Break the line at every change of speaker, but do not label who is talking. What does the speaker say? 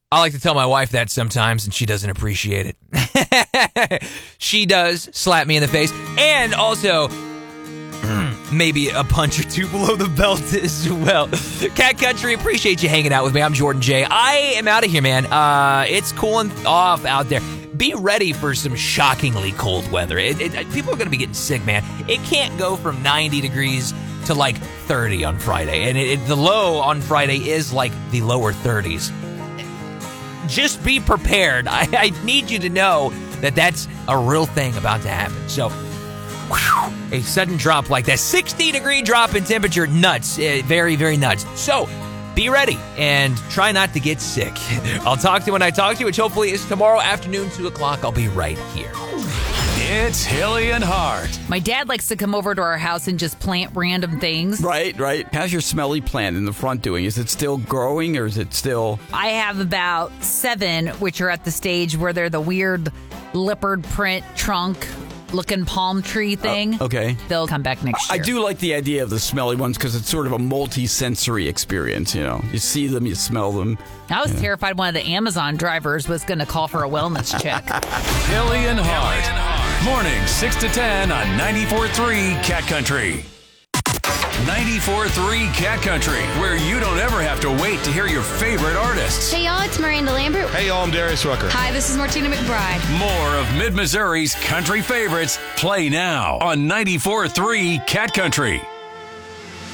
I like to tell my wife that sometimes, and she doesn't appreciate it. She does slap me in the face, and also maybe a punch or two below the belt as well. Cat Country, appreciate you hanging out with me. I'm Jordan J. I am out of here, man. It's cooling off out there. Be ready for some shockingly cold weather. People are going to be getting sick, man. It can't go from 90 degrees to like 30 on Friday. And the low on Friday is like the lower 30s. Just be prepared. I need you to know that that's a real thing about to happen. So, a sudden drop like that, 60-degree drop in temperature, nuts. Very, very nuts. So, be ready and try not to get sick. I'll talk to you when I talk to you, which hopefully is tomorrow afternoon, 2 o'clock. I'll be right here.
It's Hilly and Hart.
My dad likes to come over to our house and just plant random things.
Right. How's your smelly plant in the front doing? Is it still growing or is it still...
I have about 7, which are at the stage where they're the weird leopard print trunk looking palm tree thing.
Okay.
They'll come back next year.
I do like the idea of the smelly ones because it's sort of a multi-sensory experience, you know. You see them, you smell them.
I was terrified one of the Amazon drivers was going to call for a wellness check.
Hilly and Hart. Morning 6 to 10 on 94.3 Cat Country. 94.3 Cat Country, where you don't ever have to wait to hear your favorite artists.
Hey y'all, it's Miranda Lambert.
Hey y'all, I'm Darius Rucker.
Hi, this is Martina McBride.
More of Mid-Missouri's country favorites play now on 94.3 Cat Country.